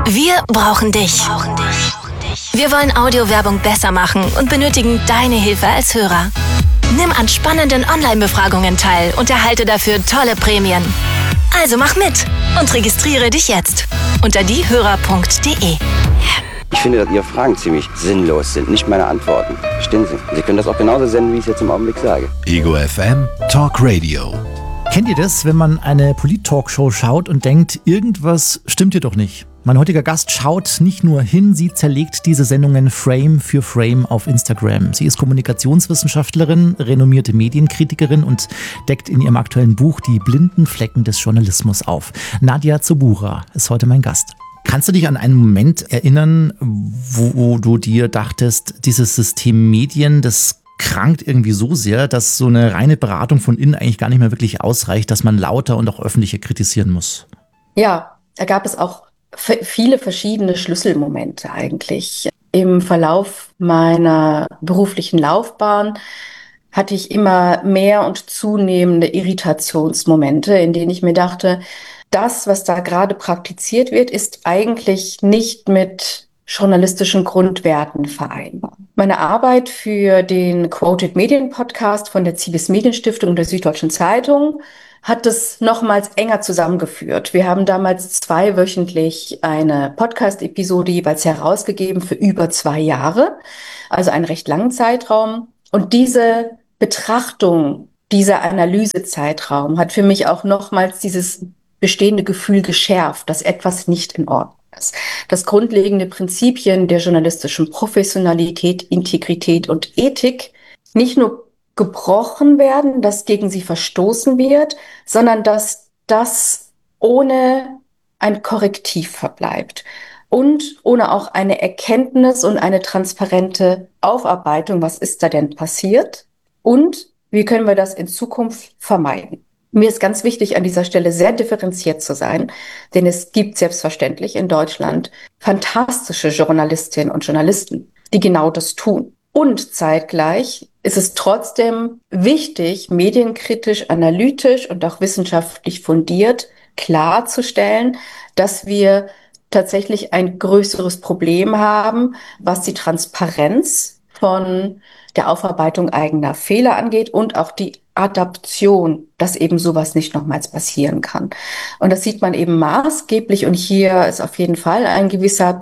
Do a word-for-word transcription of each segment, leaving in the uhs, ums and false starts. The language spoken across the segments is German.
Wir brauchen dich. Wir wollen Audiowerbung besser machen und benötigen deine Hilfe als Hörer. Nimm an spannenden Online-Befragungen teil und erhalte dafür tolle Prämien. Also mach mit und registriere dich jetzt unter diehörer punkt de. Ich finde, dass Ihre Fragen ziemlich sinnlos sind, nicht meine Antworten. Verstehen Sie? Sie können das auch genauso senden, wie ich es jetzt im Augenblick sage. Ego F M Talk Radio. Kennt ihr das, wenn man eine Polit-Talkshow schaut und denkt, irgendwas stimmt hier doch nicht? Mein heutiger Gast schaut nicht nur hin, sie zerlegt diese Sendungen Frame für Frame auf Instagram. Sie ist Kommunikationswissenschaftlerin, renommierte Medienkritikerin und deckt in ihrem aktuellen Buch die blinden Flecken des Journalismus auf. Nadja Zobura ist heute mein Gast. Kannst du dich an einen Moment erinnern, wo du dir dachtest, dieses System Medien, das krankt irgendwie so sehr, dass so eine reine Beratung von innen eigentlich gar nicht mehr wirklich ausreicht, dass man lauter und auch öffentlicher kritisieren muss? Ja, da gab es auch viele verschiedene Schlüsselmomente eigentlich. Im Verlauf meiner beruflichen Laufbahn hatte ich immer mehr und zunehmende Irritationsmomente, in denen ich mir dachte, das, was da gerade praktiziert wird, ist eigentlich nicht mit journalistischen Grundwerten vereinbar. Meine Arbeit für den Quoted Medien Podcast von der Cibis Medienstiftung und der Süddeutschen Zeitung hat das nochmals enger zusammengeführt. Wir haben damals zweiwöchentlich eine Podcast-Episode jeweils herausgegeben für über zwei Jahre, also einen recht langen Zeitraum. Und diese Betrachtung, dieser Analysezeitraum hat für mich auch nochmals dieses bestehende Gefühl geschärft, dass etwas nicht in Ordnung ist. Dass grundlegende Prinzipien der journalistischen Professionalität, Integrität und Ethik nicht nur gebrochen werden, dass gegen sie verstoßen wird, sondern dass das ohne ein Korrektiv verbleibt und ohne auch eine Erkenntnis und eine transparente Aufarbeitung, was ist da denn passiert und wie können wir das in Zukunft vermeiden. Mir ist ganz wichtig, an dieser Stelle sehr differenziert zu sein, denn es gibt selbstverständlich in Deutschland fantastische Journalistinnen und Journalisten, die genau das tun. Und zeitgleich ist es trotzdem wichtig, medienkritisch, analytisch und auch wissenschaftlich fundiert klarzustellen, dass wir tatsächlich ein größeres Problem haben, was die Transparenz von der Aufarbeitung eigener Fehler angeht und auch die Adaption, dass eben sowas nicht nochmals passieren kann. Und das sieht man eben maßgeblich und hier ist auf jeden Fall ein gewisser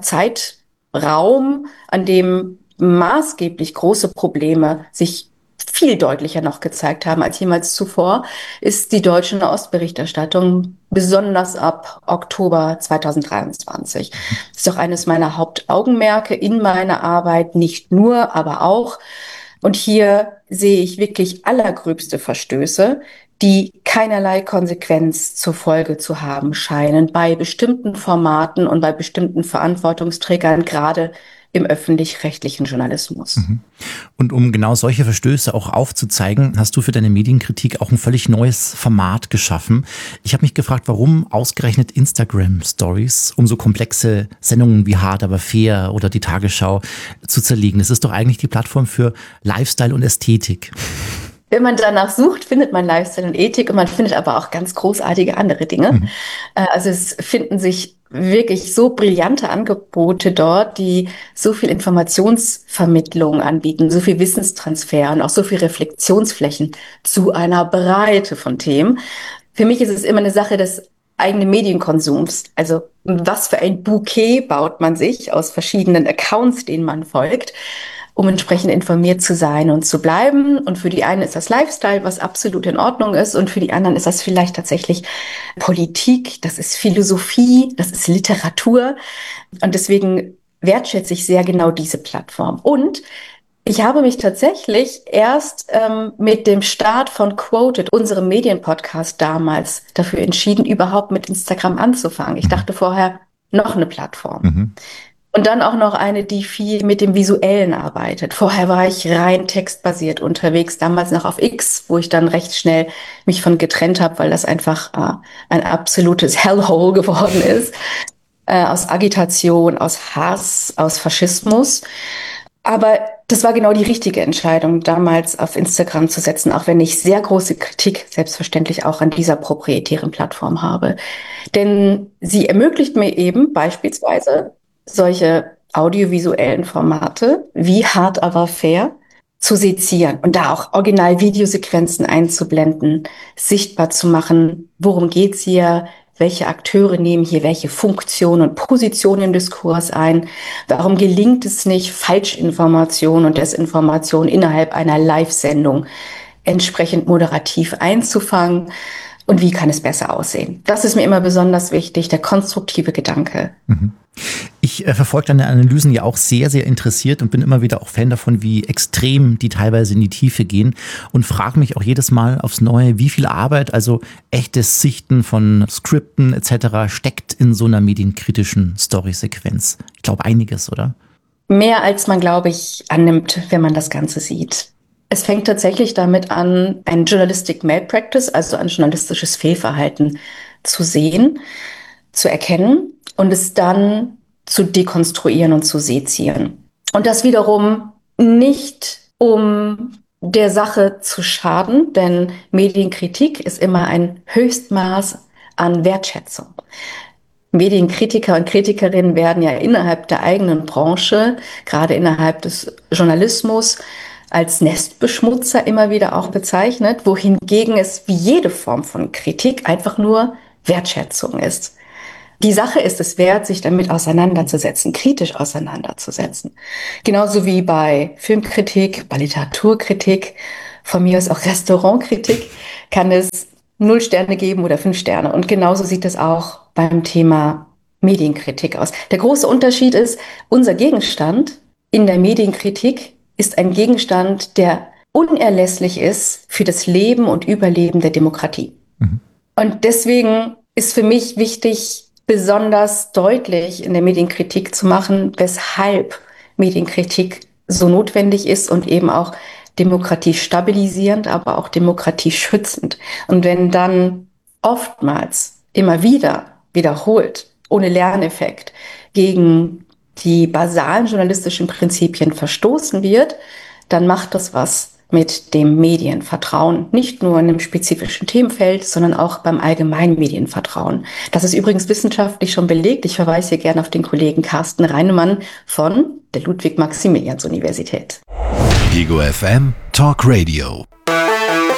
Zeitraum, an dem maßgeblich große Probleme sich viel deutlicher noch gezeigt haben als jemals zuvor, ist die deutsche Nahostberichterstattung, besonders ab Oktober zweitausenddreiundzwanzig. Das ist doch eines meiner Hauptaugenmerke in meiner Arbeit, nicht nur, aber auch. Und hier sehe ich wirklich allergröbste Verstöße, die keinerlei Konsequenz zur Folge zu haben scheinen bei bestimmten Formaten und bei bestimmten Verantwortungsträgern, gerade im öffentlich-rechtlichen Journalismus. Und um genau solche Verstöße auch aufzuzeigen, hast du für deine Medienkritik auch ein völlig neues Format geschaffen. Ich habe mich gefragt, warum ausgerechnet Instagram-Stories, um so komplexe Sendungen wie Hart aber fair oder die Tagesschau zu zerlegen. Das ist doch eigentlich die Plattform für Lifestyle und Ästhetik. Wenn man danach sucht, findet man Lifestyle und Ethik und man findet aber auch ganz großartige andere Dinge. Mhm. Also es finden sich wirklich so brillante Angebote dort, die so viel Informationsvermittlung anbieten, so viel Wissenstransfer und auch so viel Reflexionsflächen zu einer Breite von Themen. Für mich ist es immer eine Sache des eigenen Medienkonsums. Also was für ein Bouquet baut man sich aus verschiedenen Accounts, denen man folgt, um entsprechend informiert zu sein und zu bleiben. Und für die einen ist das Lifestyle, was absolut in Ordnung ist. Und für die anderen ist das vielleicht tatsächlich Politik, das ist Philosophie, das ist Literatur. Und deswegen wertschätze ich sehr genau diese Plattform. Und ich habe mich tatsächlich erst ähm, mit dem Start von Quoted, unserem Medienpodcast damals, dafür entschieden, überhaupt mit Instagram anzufangen. Ich dachte vorher, noch eine Plattform. Mhm. Und dann auch noch eine, die viel mit dem Visuellen arbeitet. Vorher war ich rein textbasiert unterwegs, damals noch auf X, wo ich dann recht schnell mich von getrennt habe, weil das einfach äh, ein absolutes Hellhole geworden ist. Äh, aus Agitation, aus Hass, aus Faschismus. Aber das war genau die richtige Entscheidung, damals auf Instagram zu setzen, auch wenn ich sehr große Kritik selbstverständlich auch an dieser proprietären Plattform habe. Denn sie ermöglicht mir eben beispielsweise solche audiovisuellen Formate wie Hard aber fair zu sezieren und da auch Original-Videosequenzen einzublenden, sichtbar zu machen, worum geht's hier, welche Akteure nehmen hier welche Funktion und Position im Diskurs ein, warum gelingt es nicht, Falschinformation und Desinformation innerhalb einer Live-Sendung entsprechend moderativ einzufangen und wie kann es besser aussehen. Das ist mir immer besonders wichtig, der konstruktive Gedanke. Mhm. Ich äh, verfolge deine Analysen ja auch sehr, sehr interessiert und bin immer wieder auch Fan davon, wie extrem die teilweise in die Tiefe gehen und frage mich auch jedes Mal aufs Neue, wie viel Arbeit, also echtes Sichten von Skripten et cetera steckt in so einer medienkritischen Story-Sequenz. Ich glaube einiges, oder? Mehr als man, glaube ich, annimmt, wenn man das Ganze sieht. Es fängt tatsächlich damit an, ein Journalistic Malpractice, also ein journalistisches Fehlverhalten zu sehen, zu erkennen und es dann zu dekonstruieren und zu sezieren. Und das wiederum nicht, um der Sache zu schaden, denn Medienkritik ist immer ein Höchstmaß an Wertschätzung. Medienkritiker und Kritikerinnen werden ja innerhalb der eigenen Branche, gerade innerhalb des Journalismus, als Nestbeschmutzer immer wieder auch bezeichnet, wohingegen es wie jede Form von Kritik einfach nur Wertschätzung ist. Die Sache ist es wert, sich damit auseinanderzusetzen, kritisch auseinanderzusetzen. Genauso wie bei Filmkritik, bei Literaturkritik, von mir aus auch Restaurantkritik, kann es null Sterne geben oder fünf Sterne. Und genauso sieht es auch beim Thema Medienkritik aus. Der große Unterschied ist, unser Gegenstand in der Medienkritik ist ein Gegenstand, der unerlässlich ist für das Leben und Überleben der Demokratie. Mhm. Und deswegen ist für mich wichtig, besonders deutlich in der Medienkritik zu machen, weshalb Medienkritik so notwendig ist und eben auch demokratiestabilisierend, aber auch demokratieschützend. Und wenn dann oftmals immer wieder wiederholt, ohne Lerneffekt, gegen die basalen journalistischen Prinzipien verstoßen wird, dann macht das was mit dem Medienvertrauen, nicht nur in einem spezifischen Themenfeld, sondern auch beim allgemeinen Medienvertrauen. Das ist übrigens wissenschaftlich schon belegt. Ich verweise hier gerne auf den Kollegen Carsten Reinemann von der Ludwig-Maximilians-Universität. Ego F M Talk Radio.